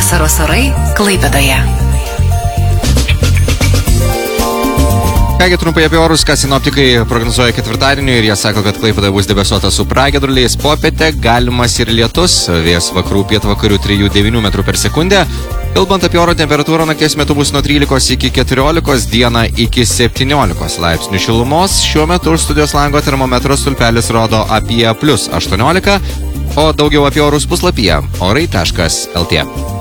Vasaros orai Klaipėdoje. Kągi trumpai apie orus, ką sinoptikai prognozuoja ketvirtadienį ir jie sako, kad Klaipėda bus debesuota su pragiedruliais. Popietę galimas ir lietus, vėjas vakarų pietvakarių 3-9 metrų per sekundę. Kalbant apie oro temperatūrą, nakties metu bus nuo 13 iki 14, dieną iki 17 laipsnių šilumos. Šiuo metu už studijos lango termometro stulpelis rodo apie +18, o daugiau apie orus puslapyje orai.lt.